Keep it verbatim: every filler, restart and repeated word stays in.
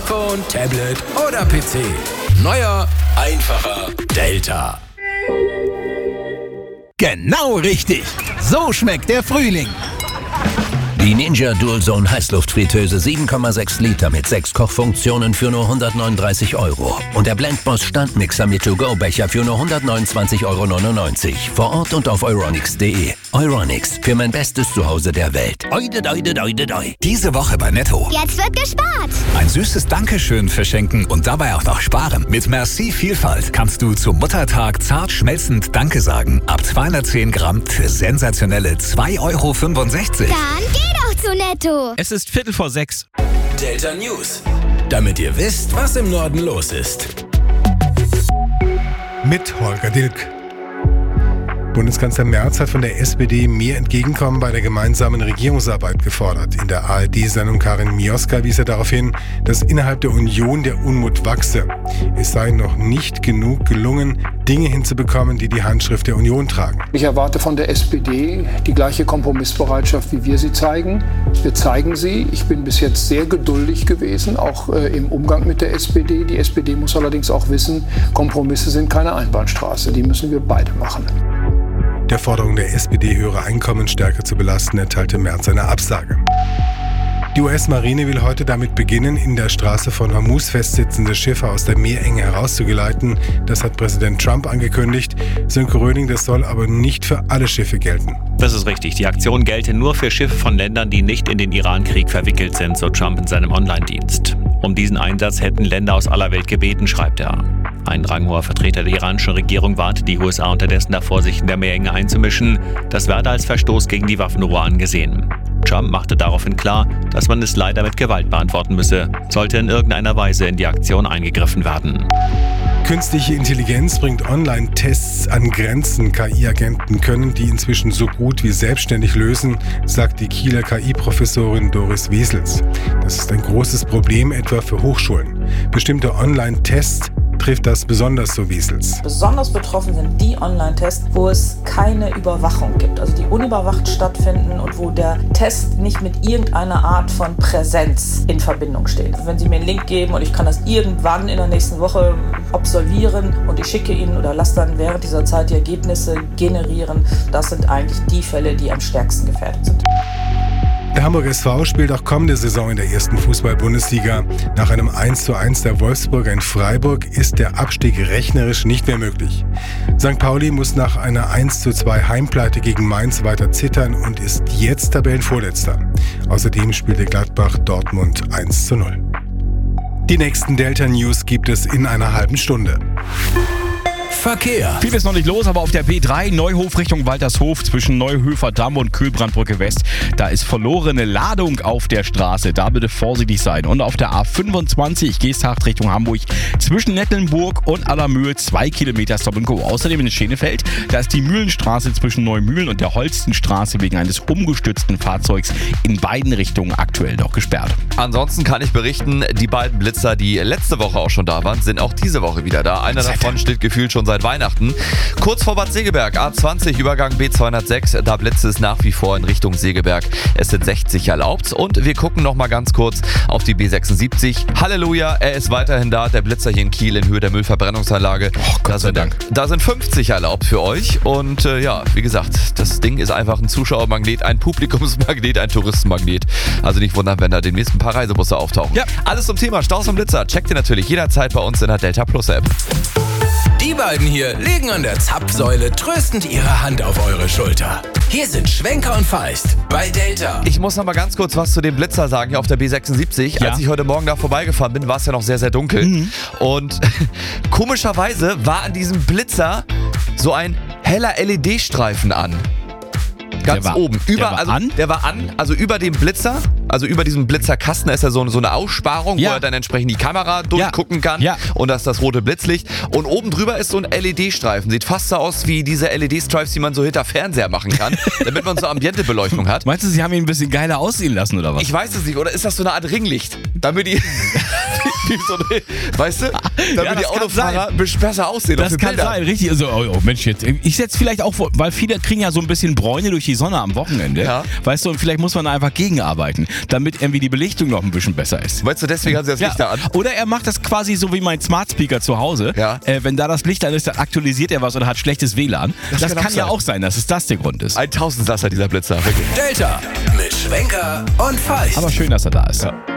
Smartphone, Tablet oder P C. Neuer, einfacher Delta. Genau richtig. So schmeckt der Frühling. Die Ninja DualZone Heißluftfritteuse sieben Komma sechs Liter mit sechs Kochfunktionen für nur hundertneununddreißig Euro. Und der Blendboss Standmixer mit To-Go-Becher für nur hundertneunundzwanzig Euro neunundneunzig. Vor Ort und auf euronics punkt de. Euronics, für mein bestes Zuhause der Welt. Oide, oide, oide, oide. Diese Woche bei Netto. Jetzt wird gespart. Ein süßes Dankeschön verschenken und dabei auch noch sparen. Mit Merci Vielfalt kannst du zum Muttertag zart schmelzend Danke sagen. Ab zweihundertzehn Gramm für sensationelle zwei Euro fünfundsechzig. Dann geh doch zu Netto. Es ist Viertel vor sechs. Delta News. Damit ihr wisst, was im Norden los ist. Mit Holger Dilk. Bundeskanzler Merz hat von der S P D mehr Entgegenkommen bei der gemeinsamen Regierungsarbeit gefordert. In der A R D-Sendung Karin Mioska wies er darauf hin, dass innerhalb der Union der Unmut wachse. Es sei noch nicht genug gelungen, Dinge hinzubekommen, die die Handschrift der Union tragen. Ich erwarte von der S P D die gleiche Kompromissbereitschaft, wie wir sie zeigen. Wir zeigen sie. Ich bin bis jetzt sehr geduldig gewesen, auch äh, im Umgang mit der S P D. Die S P D muss allerdings auch wissen, Kompromisse sind keine Einbahnstraße. Die müssen wir beide machen. Der Forderung der S P D, höhere Einkommen stärker zu belasten, erteilte Merz eine Absage. Die U S-Marine will heute damit beginnen, in der Straße von Hormuz festsitzende Schiffe aus der Meerenge herauszugeleiten. Das hat Präsident Trump angekündigt. Sönke Röning, das soll aber nicht für alle Schiffe gelten. Das ist richtig. Die Aktion gelte nur für Schiffe von Ländern, die nicht in den Iran-Krieg verwickelt sind, so Trump in seinem Online-Dienst. Um diesen Einsatz hätten Länder aus aller Welt gebeten, schreibt er. Ein ranghoher Vertreter der iranischen Regierung warnt die U S A unterdessen davor, sich in der Meerenge einzumischen. Das werde als Verstoß gegen die Waffenruhe angesehen. Trump machte daraufhin klar, dass man es leider mit Gewalt beantworten müsse, sollte in irgendeiner Weise in die Aktion eingegriffen werden. Künstliche Intelligenz bringt Online-Tests an Grenzen. K I-Agenten können die inzwischen so gut wie selbstständig lösen, sagt die Kieler K I-Professorin Doris Wesels. Das ist ein großes Problem etwa für Hochschulen. Bestimmte Online-Tests trifft das besonders, so Wesels. Besonders betroffen sind die Online-Tests, wo es keine Überwachung gibt, also die unüberwacht stattfinden und wo der Test nicht mit irgendeiner Art von Präsenz in Verbindung steht. Wenn Sie mir einen Link geben und ich kann das irgendwann in der nächsten Woche absolvieren und ich schicke Ihnen oder lasse dann während dieser Zeit die Ergebnisse generieren, das sind eigentlich die Fälle, die am stärksten gefährdet sind. Der Hamburger S V spielt auch kommende Saison in der ersten Fußball-Bundesliga. Nach einem eins zu eins der Wolfsburger in Freiburg ist der Abstieg rechnerisch nicht mehr möglich. Sankt Pauli muss nach einer eins zu zwei Heimpleite gegen Mainz weiter zittern und ist jetzt Tabellenvorletzter. Außerdem spielte Gladbach Dortmund eins zu null. Die nächsten Delta News gibt es in einer halben Stunde. Verkehr. Viel ist noch nicht los, aber auf der B drei Neuhof Richtung Waltershof zwischen Neuhöfer Damm und Kühlbrandbrücke West, da ist verlorene Ladung auf der Straße. Da bitte vorsichtig sein. Und auf der A fünfundzwanzig Geesthacht Richtung Hamburg zwischen Nettelnburg und Allermühl zwei Kilometer Stop and Go. Außerdem in Schenefeld, da ist die Mühlenstraße zwischen Neumühlen und der Holstenstraße wegen eines umgestürzten Fahrzeugs in beiden Richtungen aktuell noch gesperrt. Ansonsten kann ich berichten, die beiden Blitzer, die letzte Woche auch schon da waren, sind auch diese Woche wieder da. Einer davon steht gefühlt schon seit Weihnachten. Kurz vor Bad Segeberg, A zwanzig, Übergang B zweihundertsechs, da blitzt es nach wie vor in Richtung Segeberg. Es sind sechzig erlaubt und wir gucken noch mal ganz kurz auf die B sechsundsiebzig. Halleluja, er ist weiterhin da, der Blitzer hier in Kiel in Höhe der Müllverbrennungsanlage. Oh, Gott sei Dank. Da sind fünfzig erlaubt für euch und äh, ja, wie gesagt, das Ding ist einfach ein Zuschauermagnet, ein Publikumsmagnet, ein Touristenmagnet. Also nicht wundern, wenn da demnächst ein paar Reisebusse auftauchen. Ja. Alles zum Thema Staus und Blitzer checkt ihr natürlich jederzeit bei uns in der Delta Plus App. Die beiden hier legen an der Zapfsäule tröstend ihre Hand auf eure Schulter. Hier sind Schwenker und Feist bei Delta. Ich muss noch mal ganz kurz was zu dem Blitzer sagen hier auf der B sechsundsiebzig. Ja. Als ich heute Morgen da vorbeigefahren bin, war es ja noch sehr, sehr dunkel. Mhm. Und komischerweise war an diesem Blitzer so ein heller L E D-Streifen an. Ganz der war, oben. Über, der war also, an? Der war an, also über dem Blitzer, also über diesem Blitzerkasten ist ja so, so eine Aussparung, ja. wo er dann entsprechend die Kamera durchgucken kann. Ja. Und das ist das rote Blitzlicht. Und oben drüber ist so ein L E D-Streifen. Sieht fast so aus wie diese L E D-Stripes, die man so hinter Fernseher machen kann, damit man so Ambientebeleuchtung hat. Meinst du, sie haben ihn ein bisschen geiler aussehen lassen, oder was? Ich weiß es nicht. Oder ist das so eine Art Ringlicht? Damit die, Wie so eine, weißt du? Damit Ja, die das kann Autofahrer sein. ein bisschen besser aussehen. auf Das den kann Bildern. sein, richtig. Also, oh, oh Mensch, jetzt, ich setze vielleicht auch vor, weil viele kriegen ja so ein bisschen Bräune durch die Sonne am Wochenende. Ja. Weißt du, und vielleicht muss man da einfach gegenarbeiten, damit irgendwie die Belichtung noch ein bisschen besser ist. Meinst du, deswegen haben sie das Licht da an? Oder er macht das quasi so wie mein Smart Speaker zu Hause. Ja. Äh, wenn da das Licht an ist, dann aktualisiert er was oder hat schlechtes W L A N. Das Das, kann auch kann ja sein. auch sein, dass es das der Grund ist. Ein Tausendsasser, dieser Blitzer. Wirklich. Delta mit Schwenker und Feist. Aber schön, dass er da ist. Ja.